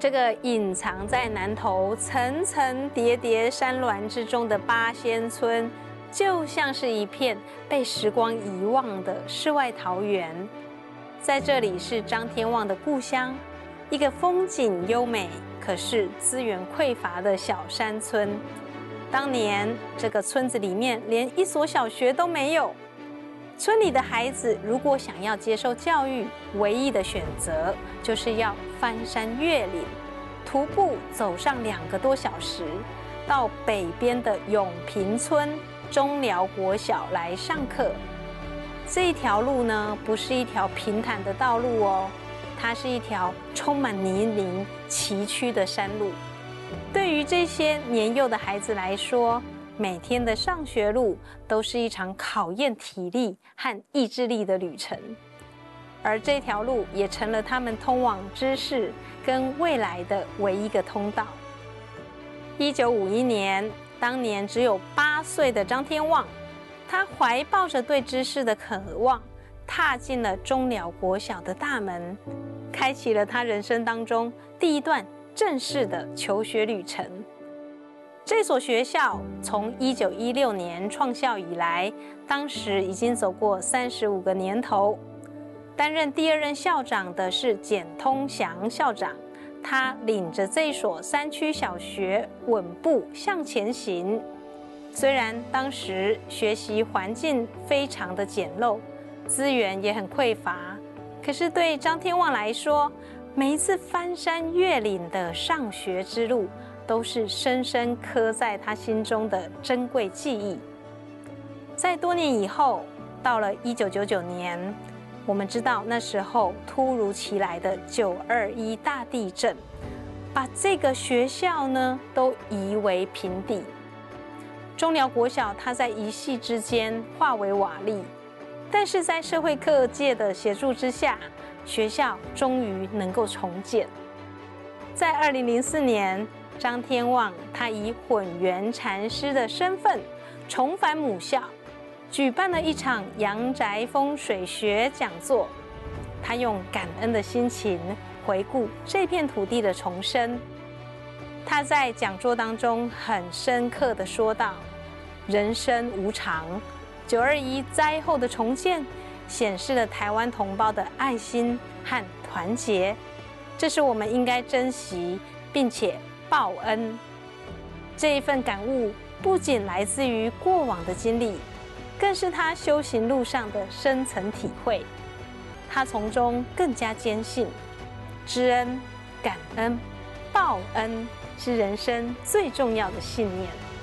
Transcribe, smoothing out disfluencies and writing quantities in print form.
这个隐藏在南投层层叠叠山峦之中的八仙村，就像是一片被时光遗忘的世外桃源。在这里是张天旺的故乡，一个风景优美，可是资源匮乏的小山村。当年这个村子里面连一所小学都没有，村里的孩子如果想要接受教育，唯一的选择就是要翻山越岭，徒步走上2个多小时，到北边的永平村中寮国小来上课。这一条路呢，不是一条平坦的道路哦，它是一条充满泥泞崎岖的山路。对于这些年幼的孩子来说，每天的上学路都是一场考验体力和意志力的旅程，而这条路也成了他们通往知识跟未来的唯一个通道。1951年，当年只有8岁的张天旺，他怀抱着对知识的渴望，踏进了中寮国小的大门，开启了他人生当中第一段正式的求学旅程。这所学校从1916年创校以来，当时已经走过35个年头。担任第2任校长的是简通祥校长，他领着这所山区小学稳步向前行。虽然当时学习环境非常的简陋，资源也很匮乏，可是对张天旺来说，每一次翻山越岭的上学之路，都是深深刻在他心中的珍贵记忆。在多年以后，到了1999年，我们知道那时候突如其来的921大地震，把这个学校呢都夷为平地。中寮国小它在一夕之间化为瓦砾，但是在社会各界的协助之下，学校终于能够重建。在2004年，张天旺他以混元禅师的身份重返母校，举办了一场阳宅风水学讲座。他用感恩的心情回顾这片土地的重生。他在讲座当中很深刻地说道：人生无常，921灾后的重建显示了台湾同胞的爱心和团结，这是我们应该珍惜并且报恩。这一份感悟不仅来自于过往的经历，更是他修行路上的深层体会。他从中更加坚信，知恩、感恩、报恩是人生最重要的信念。